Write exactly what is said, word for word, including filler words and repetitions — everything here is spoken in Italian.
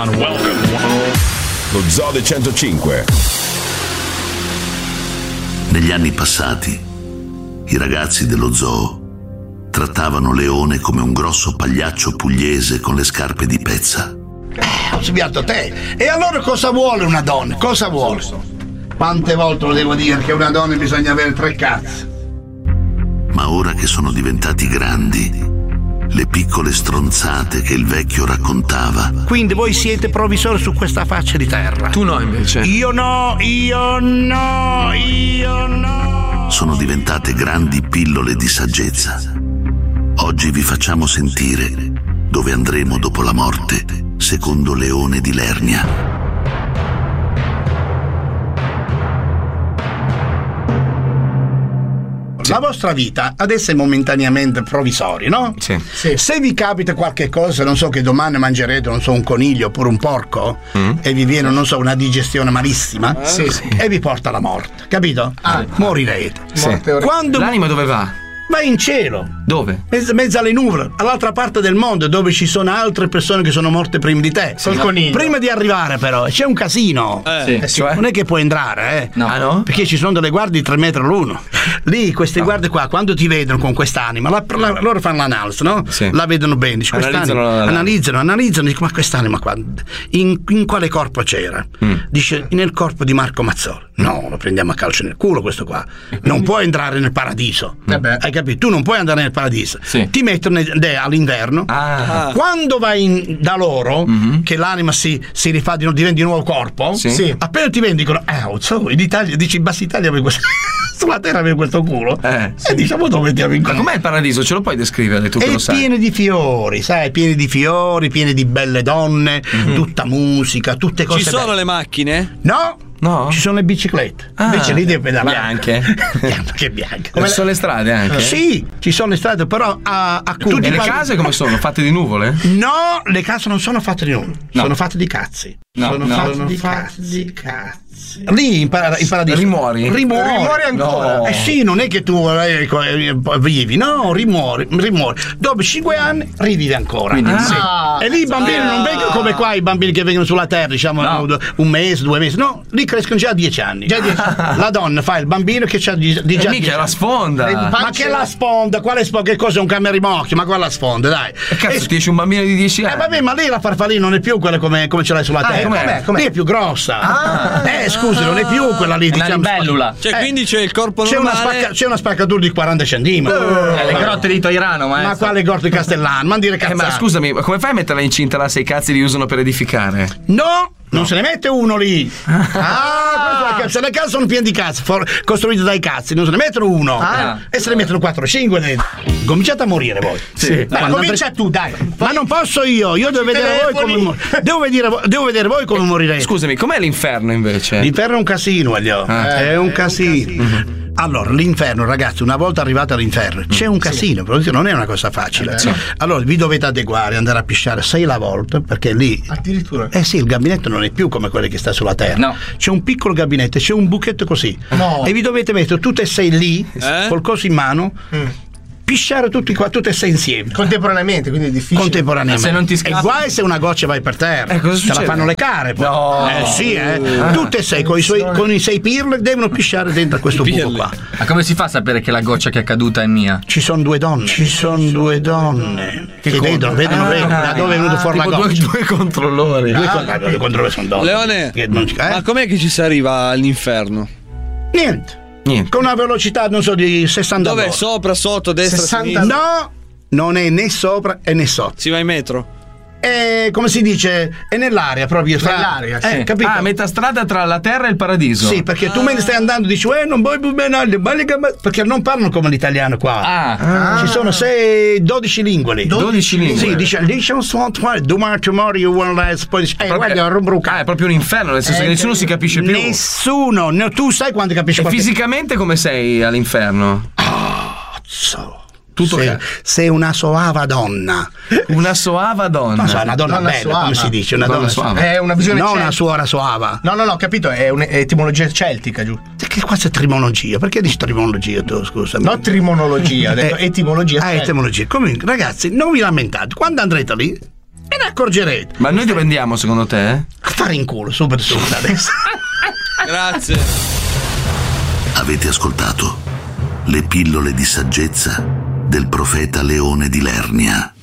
Lo Zoo del centocinque. Negli anni passati, i ragazzi dello zoo trattavano Leone come un grosso pagliaccio pugliese con le scarpe di pezza. Eh, ho sbagliato te. E allora cosa vuole una donna? Cosa vuole? Quante volte lo devo dire che una donna bisogna avere tre cazzi? Ma ora che sono diventati grandi, le piccole stronzate che il vecchio raccontava. Quindi voi siete provvisori su questa faccia di terra. Tu no, invece. Io no, io no, io no. Sono diventate grandi pillole di saggezza. Oggi vi facciamo sentire dove andremo dopo la morte, secondo Leone di Lernia. La vostra vita adesso è momentaneamente provvisoria, no? Sì. Sì. Se vi capita qualche cosa, non so, che domani mangerete, non so, un coniglio oppure un porco, mm. e vi viene, non so, una digestione malissima, eh? sì, sì. e vi porta alla morte, capito? Ah, morirete. Sì. Quando l'anima dove va? Vai in cielo. Dove? Mezzo, mezzo alle nuvole, all'altra parte del mondo, dove ci sono altre persone che sono morte prima di te. Col coniglio. Prima di arrivare, però, c'è un casino. Eh. Sì. Eh, Cioè? Non è che puoi entrare, eh? No. Ah, no? Perché ci sono delle guardie di tre metri l'uno. Lì, queste no. guardie qua, quando ti vedono con quest'anima, la, la, loro fanno l'analisi, no? Sì. La vedono bene. Dice, analizzano, la, la, analizzano, analizzano, dicono, ma quest'anima qua, in, in quale corpo c'era? Mm. Dice, nel corpo di Marco Mazzoli. No, lo prendiamo a calcio nel culo questo qua. Non puoi entrare nel paradiso. Mm. Hai capito? Tu non puoi andare nel paradiso. Sì. Ti mettono all'inverno. Ah. Quando vai in, da loro, mm-hmm. che l'anima si, si rifà di, diventa di nuovo corpo, sì. Sì. appena ti vendi dicono, eh, oh, so, in Italia, dici, in Bassa Italia avevo questo, sulla terra avevo questo culo. Eh, sì. E diciamo dove mettiamo in Ma com'è il paradiso? Ce lo puoi descrivere tu che è lo sai? pieno di fiori, sai, pieni di fiori, pieni di belle donne, mm-hmm. tutta musica, tutte cose. Ci sono belle. le macchine? No. No? Ci sono le biciclette. Ah, invece lì devi pedalare. bianche. Che bianche. Come ci sono le strade anche? Sì, ci sono le strade, però a, a Tutti e le case come sono? Fatte di nuvole? No, le case non sono fatte di nuvole, no. sono fatte di cazzi. No, sono no. fatte sono di fatti cazzi. cazzi. Lì in, para- in paradiso rimuori? rimuori, rimuori ancora? No. Eh sì, non è che tu eh, vivi, no, rimuori, rimuori. Dopo cinque anni rivivi ancora. Quindi, ah, sì. E lì i bambini ah. non vengono come qua i bambini che vengono sulla terra, diciamo no. un mese, due mesi. No, lì crescono già a dieci anni. Già dieci anni. La donna fa il bambino che c'ha di, di e già mica la sponda. Ma che la sponda? Quale sponda? Che cosa è un camerimocchio? Ma quella sponda, dai. E cazzo, e, ti esce un bambino di dieci anni. Eh vabbè, ma lì la farfallina non è più quella come, come ce l'hai sulla terra. Ah, com'è? Com'è? Lì è più grossa. Ah. Eh, scusi, non è più quella lì, È una diciamo. libellula. Cioè, Eh, quindi c'è il corpo c'è una, normale. spacca, c'è una spaccatura di quaranta centimetri. Eh, le grotte di Toirano, maestro. Ma quale grotte di Castellano? Ma dire Eh, cazzate. ma scusami, ma come fai a metterla incinta là se i cazzi li usano per edificare? No! Non se ne mette uno lì. Ah, ah se le case sono piene di cazzi, for- costruite dai cazzi, non se ne mettono uno. Ah. E se ne mettono quattro o cinque dentro. Cominciate a morire voi. Sì. Ma comincia andre- tu, dai. Ma non posso io, io devo vedere voi come mor- devo vedere, devo vedere voi come morirete. Scusami, com'è l'inferno invece? L'inferno è un casino, Elio. Ah. È un casino. Mm-hmm. Allora, l'inferno, ragazzi, una volta arrivati all'inferno c'è un casino, sì. Non è una cosa facile. Sì. Allora, vi dovete adeguare, andare a pisciare sei la volta, perché lì. Addirittura. Eh sì, il gabinetto non è più come quello che sta sulla terra. No. C'è un piccolo gabinetto, c'è un buchetto così. No. E vi dovete mettere tutte e sei lì, eh? col coso in mano. Mm. Pisciare tutti qua, tutte e sei insieme. Contemporaneamente, quindi è difficile. Contemporaneamente. Se non ti e scappa. guai se una goccia vai per terra. Eh, cosa Se la succede? fanno le care poi. No. Eh sì, eh. Ah. Tutte e sei con i, suoi, con i sei pirle devono pisciare dentro a questo buco qua. Ma come si fa a sapere che la goccia che è caduta è mia? Ci sono due donne. Ci sono due donne. Che, che vedono, vedono, Ah, vedono da dove è venuto fuori la tipo goccia. due, due controllori. Due Ah. controllori, controllori sono donne. Leone, Che non- eh? ma com'è che ci si arriva all'inferno? Niente. Niente. Con una velocità, non so, di sessanta Dov'è? all'ora. Sopra, sotto, destra, sessanta sinistra? No, non è né sopra e né sotto. Si va in metro? È, come si dice, è nell'aria proprio. Fra, Nell'aria, eh, sì. capito? Ah, metà strada tra la terra e il paradiso. Sì, perché tu mentre stai andando dici, eh, non vuoi più bene, perché non parlano come l'italiano qua. Ah. Ci sono sei, dodici lingue. dodici lingue. Sì, dice, dice sono domani, tomorrow you will last, poi dice, eh, Proprio- guarda, rumbruca. Ah, è proprio un inferno, nel senso Eh, che nessuno si capisce più. Nessuno, no, tu sai quando capisci E qualche- fisicamente come sei all'inferno? So. Tutto sei, che- sei una soava donna. Una soava donna. Non so, una donna, Donna bella, soava. come si dice? Una Donna donna, soava. È una visione non celtica. una suora soava. No, no, no, capito, è un'etimologia celtica, giù. Che qua c'è trimologia? Perché dici trimologia tu, scusami? No, trimonologia, ho detto Eh, etimologia. Ah, celtica. etimologia. Comunque, ragazzi, non vi lamentate. Quando andrete lì, e ne accorgerete. Ma noi dove andiamo secondo te? A fare in culo, subito, subito adesso. Grazie. Avete ascoltato le pillole di saggezza del profeta Leone di Lernia.